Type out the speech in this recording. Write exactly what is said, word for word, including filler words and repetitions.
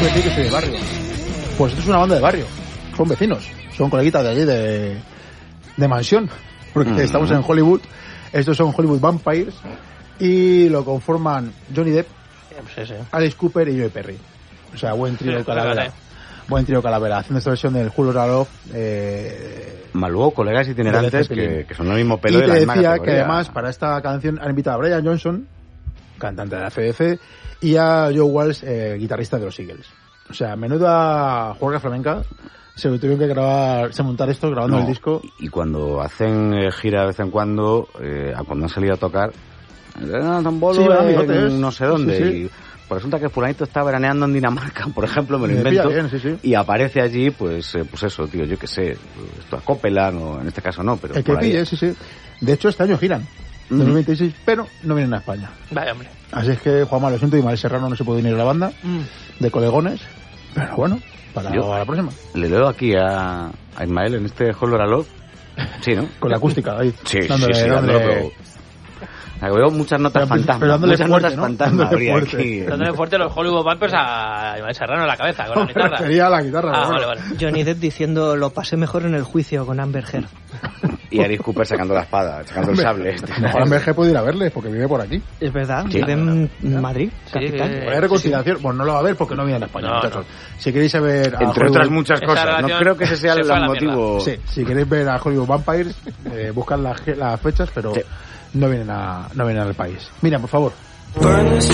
suele decir que soy de barrio. Pues esto es una banda de barrio. Son vecinos. Son coleguitas de allí de, de mansión. Porque mm-hmm. estamos en Hollywood. Estos son Hollywood Vampires. Y lo conforman Johnny Depp, sí, sí. Alice Cooper y Joe Perry. O sea, buen trío sí, Calavera. Buen trío Calavera. Haciendo esta versión del Julio Ralof. Eh, Maluó, colegas itinerantes que, que son el mismo pelo y de la misma decía categoría. Que además para esta canción han invitado a Brian Johnson, cantante de la F D C, y a Joe Walsh, eh, guitarrista de los Eagles. O sea, menuda juerga flamenca. Se lo tuvieron que grabar, se montar esto grabando no, el disco. Y cuando hacen eh, gira de vez en cuando, eh, cuando han salido a tocar, eh, tambolo, sí, eh, no sé dónde. Sí, sí. Y pues resulta que fulanito está veraneando en Dinamarca, por ejemplo, me lo invento. Bien, sí, sí. Y aparece allí, pues, eh, pues eso, tío, yo qué sé, esto a Copeland, o en este caso no, pero. El que pille, sí, sí. De hecho, este año giran. Mm-hmm. dos mil veintiséis, pero no vienen a España. Vaya, hombre. Así es que, Juanma, lo siento, y Ismael Serrano no se puede unir a la banda mm. de colegones, pero bueno, para yo la próxima. Le leo aquí a, a Ismael en este Hollow Ralof. Sí, ¿no? Con la acústica ahí. Sí, dándole, sí, sí, dándole... dándole, pero... Veo muchas notas pero, fantasmas. Pero dándole muchas fuerte, notas ¿no? fantasmas Dándole habría fuerte. aquí. Dándole fuerte los Hollywood Vampires a Ismael Serrano en la cabeza, con la guitarra. Sería la guitarra. Ah, bueno. vale, vale. Johnny Depp diciendo, lo pasé mejor en el juicio con Amber Heard. Y Alice Cooper sacando la espada, sacando el sable. Este. Mejor Amber Heard puede ir a verle, porque vive por aquí. Es verdad, sí, vive en no, Madrid, sí, capital. sí, Hay reconciliación. Sí, sí. Bueno, no lo va a ver porque no viene a España, no, muchachos. No. Si queréis ver a Entre Hollywood... otras muchas cosas. No creo que ese sea el motivo. Sí, si queréis ver a Hollywood Vampires, eh, buscad las, las fechas, pero sí. no vienen a no vienen al país. Mira, por favor. Burn this